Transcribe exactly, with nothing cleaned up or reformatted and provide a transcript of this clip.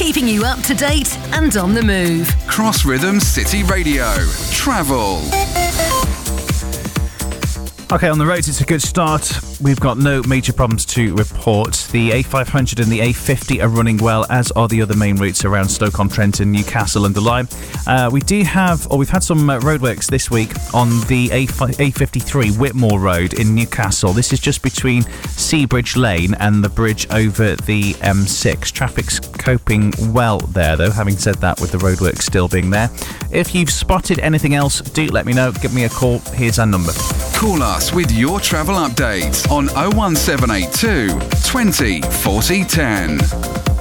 keeping you up to date and on the move. Cross Rhythm City Radio. Travel. Okay, on the roads, it's a good start. We've got no major problems to report. The A five hundred and the A fifty are running well, as are the other main routes around Stoke-on-Trent and Newcastle under Lyme. Uh, we do have, or we've had some uh, roadworks this week on the A fifty-three Whitmore Road in Newcastle. This is just between Seabridge Lane and the bridge over the M six. Traffic's coping well there, though, having said that, with the roadworks still being there. If you've spotted anything else, do let me know. Give me a call. Here's our number. Call us with your travel updates on oh one seven eight two twenty forty ten.